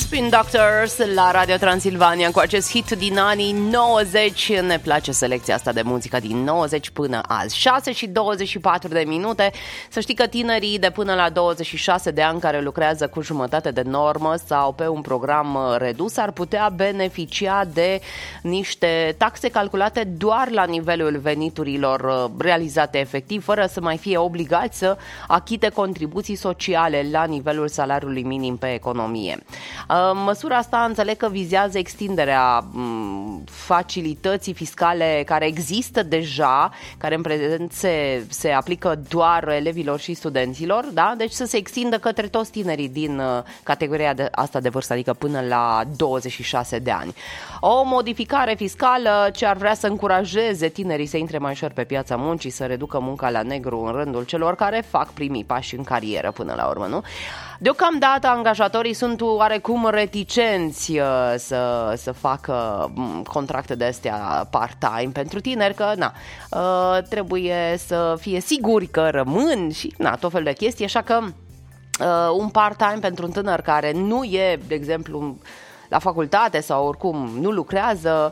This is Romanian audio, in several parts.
Spin Doctors la Radio Transilvania cu acest hit din anii 90. Ne place selecția asta de muzică din 90 până azi. 6 și 24 de minute. Să știi că tinerii de până la 26 de ani care lucrează cu jumătate de normă sau pe un program redus ar putea beneficia de niște taxe calculate doar la nivelul veniturilor realizate efectiv, fără să mai fie obligați să achite contribuții sociale la nivelul salariului minim pe economie. Măsura asta înțeleg că vizează extinderea facilității fiscale care există deja, care în prezent se aplică doar elevilor și studenților, da? Deci să se extindă către toți tinerii din categoria asta de vârstă, adică până la 26 de ani. O modificare fiscală ce ar vrea să încurajeze tinerii să intre mai ușor pe piața muncii, să reducă munca la negru în rândul celor care fac primii pași în carieră până la urmă, nu? Deocamdată angajatorii sunt oarecum reticenți să facă contracte de astea part-time pentru tineri, că trebuie să fie siguri că rămân și tot felul de chestii, așa că un part-time pentru un tânăr care nu e, de exemplu, la facultate sau oricum nu lucrează,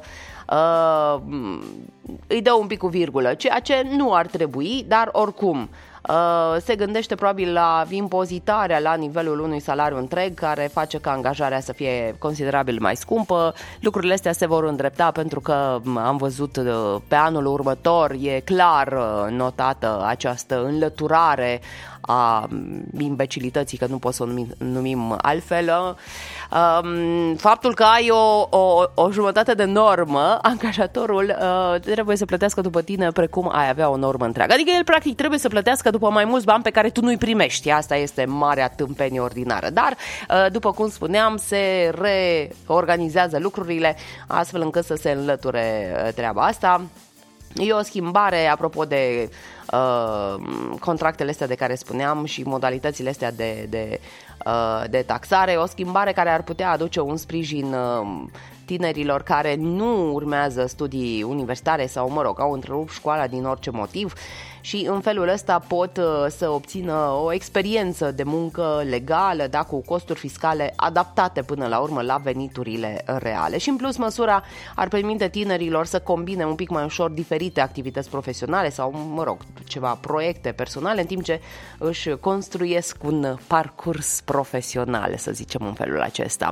îi dă un pic cu virgulă, ceea ce nu ar trebui, dar oricum se gândește probabil la impozitarea la nivelul unui salariu întreg, care face ca angajarea să fie considerabil mai scumpă. Lucrurile astea se vor îndrepta pentru că am văzut pe anul următor, e clar notată această înlăturare a imbecilității, că nu pot să o numim altfel. Faptul că ai o jumătate de normă, angajatorul trebuie să plătească după tine precum ai avea o normă întreagă. Adică el practic trebuie să plătească după mai mulți bani pe care tu nu-i primești. Asta este marea tâmpenie ordinară. Dar, după cum spuneam, se reorganizează lucrurile astfel încât să se înlăture treaba asta. E o schimbare, apropo de contractele astea de care spuneam și modalitățile astea de taxare, o schimbare care ar putea aduce un sprijin tinerilor care nu urmează studii universitare sau, au întrerupt școala din orice motiv și în felul ăsta pot să obțină o experiență de muncă legală, cu costuri fiscale adaptate până la urmă la veniturile reale. Și în plus măsura ar permite tinerilor să combine un pic mai ușor diferite activități profesionale sau, ceva proiecte personale, în timp ce își construiesc un parcurs profesional, să zicem în felul acesta.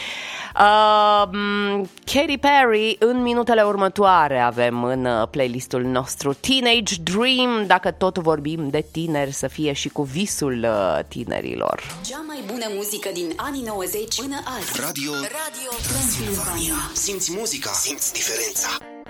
Katy Perry în minutele următoare avem în playlistul nostru Teenage Dream. Dacă tot vorbim de tineri, să fie și cu visul tinerilor. Cea mai bună muzică din anii 90 până azi. Radio Transilvania. Simți muzica, simți diferența.